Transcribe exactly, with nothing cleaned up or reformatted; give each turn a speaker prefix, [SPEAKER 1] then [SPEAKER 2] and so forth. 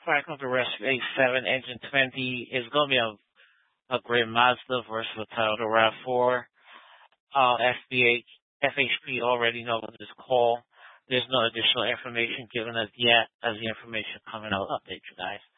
[SPEAKER 1] Franklin the Rescue A seven Engine twenty is going to be a, a great Mazda versus the Toyota RAV four. Uh, F B H, F H P already know about this call. There's no additional information given as yet. As the information coming, I'll update you guys.